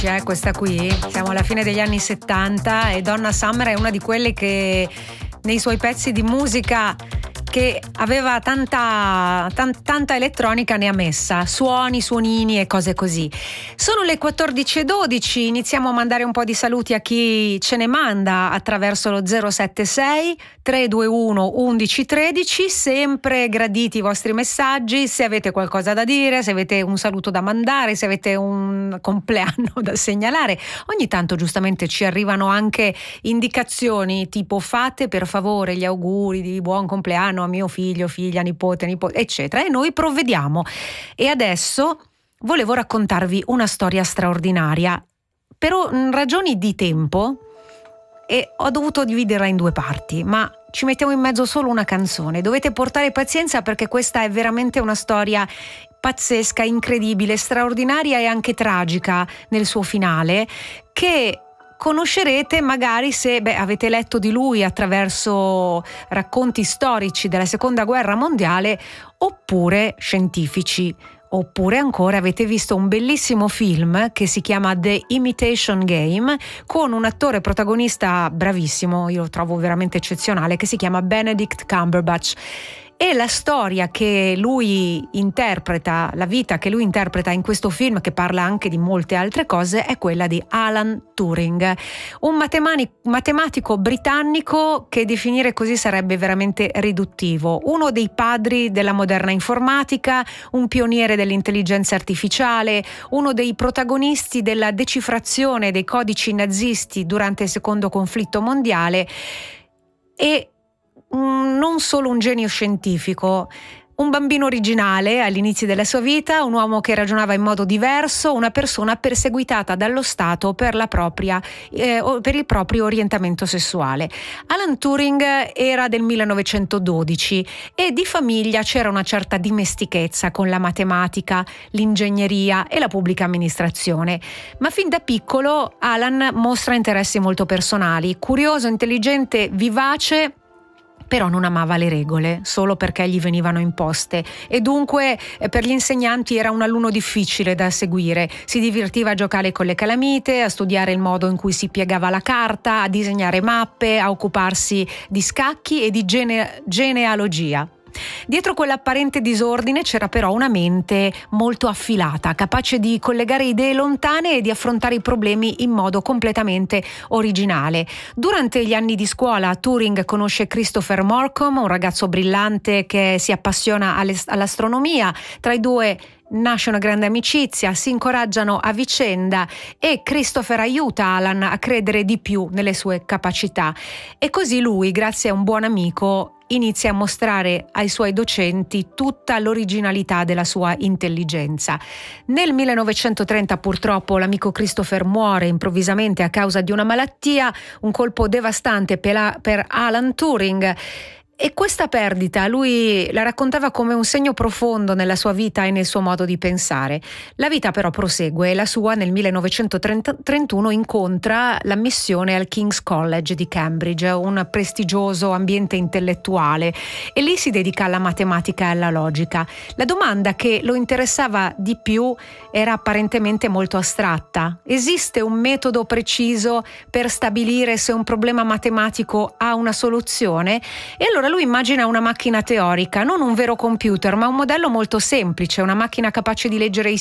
Questa qui, siamo alla fine degli anni 70 e Donna Summer è una di quelle che nei suoi pezzi di musica che aveva tanta elettronica ne ha messa, suonini e cose così. Sono le 14:12, iniziamo a mandare un po' di saluti a chi ce ne manda attraverso lo 076 321 1113, sempre graditi i vostri messaggi, se avete qualcosa da dire, se avete un saluto da mandare, se avete un compleanno da segnalare. Ogni tanto giustamente ci arrivano anche indicazioni tipo fate per favore gli auguri di buon compleanno a mio figlio, figlia, nipote, eccetera, e noi provvediamo. E adesso volevo raccontarvi una storia straordinaria per ragioni di tempo e ho dovuto dividerla in due parti, ma ci mettiamo in mezzo solo una canzone. Dovete portare pazienza perché questa è veramente una storia pazzesca, incredibile, straordinaria e anche tragica nel suo finale, che conoscerete magari se avete letto di lui attraverso racconti storici della Seconda Guerra Mondiale oppure scientifici. Oppure ancora avete visto un bellissimo film che si chiama The Imitation Game con un attore protagonista bravissimo, io lo trovo veramente eccezionale, che si chiama Benedict Cumberbatch. E la storia che lui interpreta, la vita che lui interpreta in questo film, che parla anche di molte altre cose, è quella di Alan Turing, un matematico britannico che definire così sarebbe veramente riduttivo, uno dei padri della moderna informatica, un pioniere dell'intelligenza artificiale, uno dei protagonisti della decifrazione dei codici nazisti durante il secondo conflitto mondiale e non solo un genio scientifico, un bambino originale all'inizio della sua vita, un uomo che ragionava in modo diverso, una persona perseguitata dallo Stato per il proprio orientamento sessuale. Alan Turing era del 1912 e di famiglia c'era una certa dimestichezza con la matematica, l'ingegneria e la pubblica amministrazione. Ma fin da piccolo Alan mostra interessi molto personali, curioso, intelligente, vivace, però non amava le regole solo perché gli venivano imposte e dunque per gli insegnanti era un alunno difficile da seguire. Si divertiva a giocare con le calamite, a studiare il modo in cui si piegava la carta, a disegnare mappe, a occuparsi di scacchi e di genealogia. Dietro quell'apparente disordine c'era però una mente molto affilata, capace di collegare idee lontane e di affrontare i problemi in modo completamente originale. Durante gli anni di scuola Turing conosce Christopher Morcom, un ragazzo brillante che si appassiona all'astronomia. Tra i due nasce una grande amicizia, si incoraggiano a vicenda e Christopher aiuta Alan a credere di più nelle sue capacità. E così lui, grazie a un buon amico, inizia a mostrare ai suoi docenti tutta l'originalità della sua intelligenza. Nel 1930 purtroppo l'amico Christopher muore improvvisamente a causa di una malattia, un colpo devastante per Alan Turing. E questa perdita lui la raccontava come un segno profondo nella sua vita e nel suo modo di pensare. La vita però prosegue e la sua nel 1931 incontra l'ammissione al King's College di Cambridge, un prestigioso ambiente intellettuale, e lì si dedica alla matematica e alla logica. La domanda che lo interessava di più era apparentemente molto astratta. Esiste un metodo preciso per stabilire se un problema matematico ha una soluzione? E allora lui immagina una macchina teorica, non un vero computer, ma un modello molto semplice, una macchina capace di leggere i